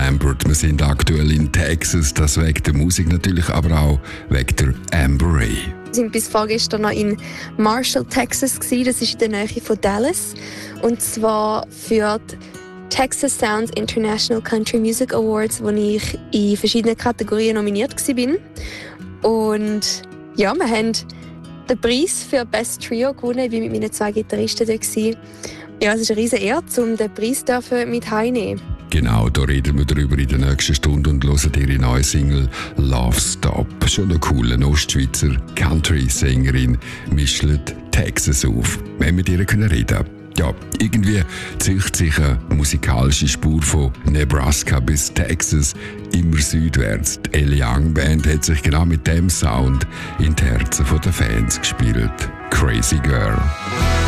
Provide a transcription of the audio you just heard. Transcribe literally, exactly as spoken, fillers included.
Lambert. Wir sind aktuell in Texas, das wegen der Musik natürlich, aber auch wegen der Amber Ray. Wir sind bis vorgestern noch in Marshall, Texas gewesen. Das ist in der Nähe von Dallas. Und zwar für die Texas Sounds International Country Music Awards, wo ich in verschiedenen Kategorien nominiert war. Und ja, wir haben den Preis für Best Trio gewonnen. Ich war mit meinen zwei Gitarristen dort. Ja, es ist eine riesige Ehre, um den Preis mit heimzunehmen. Genau, da reden wir darüber in der nächsten Stunde und hören ihre neue Single «Love Stop». Schon eine coole Ostschweizer Country-Sängerin mischt Texas auf. Wir haben mit ihr reden können. Ja, irgendwie zieht sich eine musikalische Spur von Nebraska bis Texas immer südwärts. Die Elle Young Band hat sich genau mit dem Sound in die Herzen der Fans gespielt. Crazy Girl.